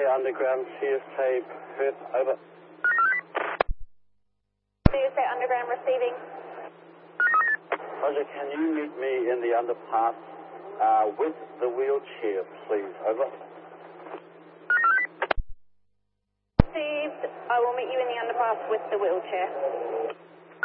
Underground, CSK Perth, over. CSK Underground receiving. Roger, can you meet me in the underpass with the wheelchair, please? Over. Received. I will meet you in the underpass with the wheelchair.